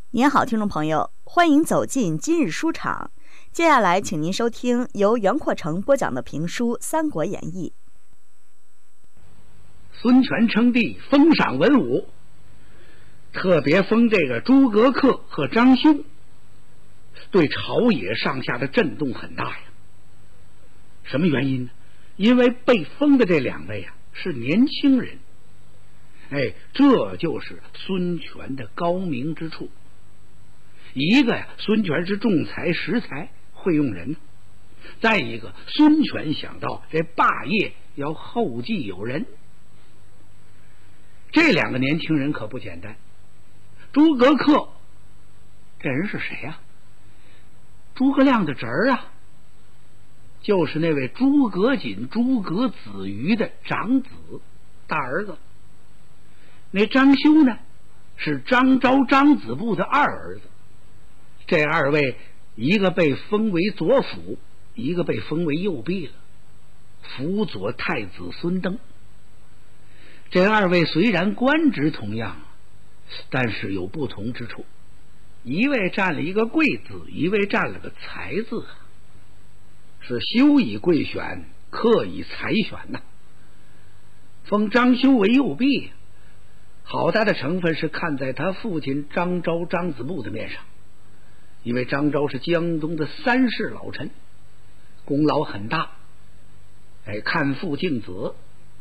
您好，听众朋友，欢迎走进今日书场。接下来，请您收听由袁阔成播讲的评书《三国演义》。 孙权称帝，封赏文武，特别封这个诸葛恪和张修，对朝野上下的震动很大呀。什么原因呢？因为被封的这两位是年轻人。这就是孙权的高明之处。一个孙权是重才识才，会用人；再一个，孙权想到这霸业要后继有人。这两个年轻人可不简单。诸葛恪这人是谁呀？诸葛亮的侄儿啊，就是那位诸葛瑾、诸葛子瑜的长子，大儿子。那张修呢，是张昭、张子布的二儿子。这二位，一个被封为左辅，一个被封为右弼了，辅佐太子孙登。这二位虽然官职同样，但是有不同之处，一位占了一个贵字，一位占了个才字，是修以贵选，克以才选呐。封张修为右弼，好大的成分是看在他父亲张昭、张子布的面上，因为张昭是江东的三世老臣，功劳很大，看父敬子。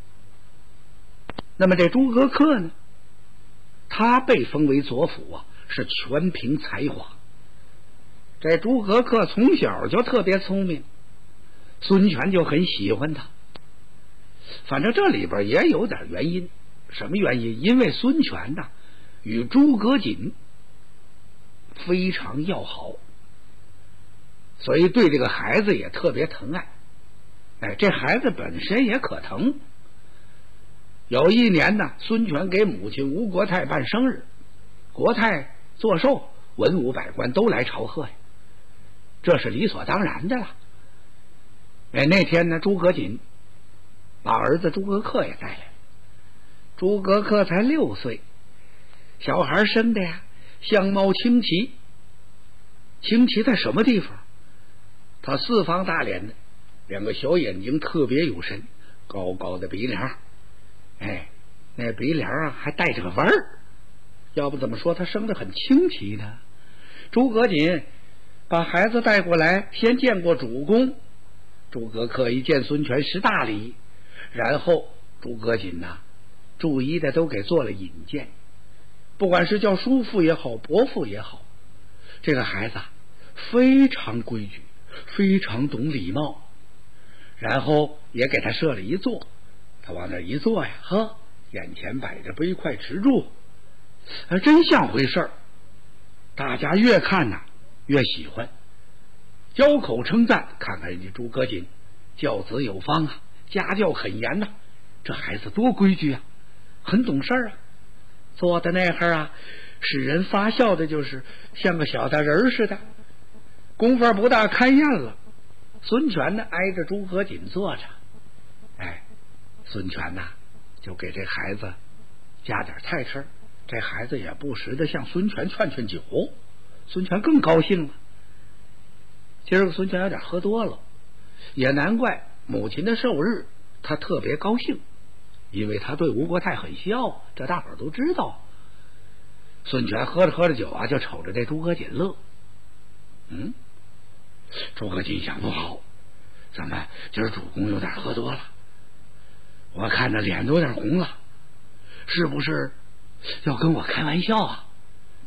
那么这诸葛恪呢，他被封为左辅是全凭才华。这诸葛恪从小就特别聪明，孙权就很喜欢他。反正这里边也有点原因。什么原因？因为孙权与诸葛瑾非常要好，所以对这个孩子也特别疼爱。这孩子本身也可疼。有一年孙权给母亲吴国太办生日，国太做寿，文武百官都来朝贺呀，这是理所当然的了。那天呢，诸葛瑾把儿子诸葛恪也带来。诸葛恪才6岁，小孩生的相貌清奇。清奇在什么地方？他四方大脸的，两个小眼睛特别有神，高高的鼻梁，那鼻梁还带着个纹儿，要不怎么说他生得很清奇呢？诸葛瑾把孩子带过来，先见过主公。诸葛恪一见孙权识大礼，然后诸葛瑾逐一的都给做了引荐，不管是叫叔父也好，伯父也好，这个孩子非常规矩，非常懂礼貌。然后也给他设了一座，他往那一坐眼前摆着杯筷池柱，真像回事儿。大家越看越喜欢，交口称赞。看看人家诸葛瑾教子有方家教很严这孩子多规矩很懂事坐在那儿使人发笑的就是像个小大人似的。功夫不大，开宴了。孙权挨着诸葛瑾坐着，孙权就给这孩子加点菜吃。这孩子也不时的向孙权劝酒，孙权更高兴了。今儿个孙权有点喝多了，也难怪母亲的寿日他特别高兴，因为他对吴国太很孝，这大伙儿都知道。孙权喝着酒就瞅着这诸葛瑾乐。诸葛瑾想，不好，怎么今儿主公有点喝多了，我看着脸都有点红了，是不是要跟我开玩笑